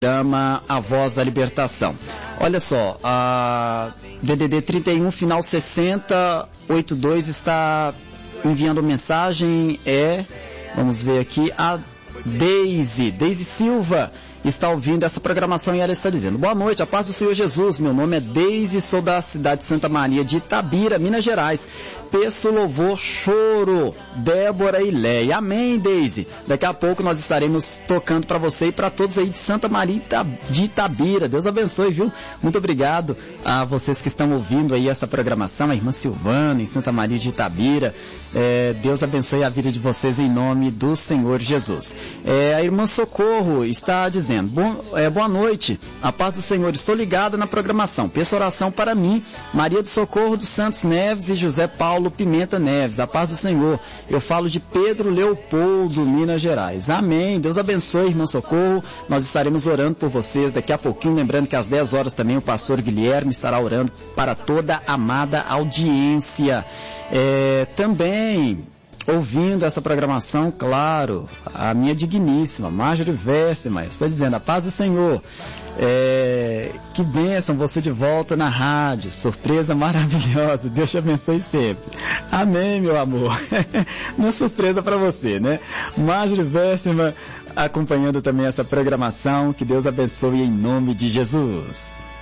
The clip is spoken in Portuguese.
programa A Voz da Libertação. Olha só, a DDD 31 final 6082 está enviando mensagem, vamos ver aqui, a Deise Silva está ouvindo essa programação e ela está dizendo: boa noite, a paz do Senhor Jesus, meu nome é Deise, sou da cidade de Santa Maria de Itabira, Minas Gerais, peço louvor, choro, Débora e Leia. Amém, Deise. Daqui a pouco nós estaremos tocando para você e para todos aí de Santa Maria de Itabira. Deus abençoe, viu? Muito obrigado a vocês que estão ouvindo aí essa programação, a irmã Silvana em Santa Maria de Itabira. Deus abençoe a vida de vocês em nome do Senhor Jesus. A irmã Socorro está dizendo: boa noite, a paz do Senhor, estou ligada na programação, peço oração para mim, Maria do Socorro dos Santos Neves e José Paulo Pimenta Neves, a paz do Senhor, eu falo de Pedro Leopoldo, Minas Gerais. Amém, Deus abençoe, irmã Socorro, nós estaremos orando por vocês daqui a pouquinho, lembrando que às 10 horas também o pastor Guilherme estará orando para toda a amada audiência. Também ouvindo essa programação, claro, a minha digníssima Marjorie Vessima está dizendo: a paz do Senhor, que bênção você de volta na rádio, surpresa maravilhosa, Deus te abençoe sempre. Amém, meu amor. Uma surpresa para você, né? Marjorie Vessima acompanhando também essa programação, que Deus abençoe em nome de Jesus.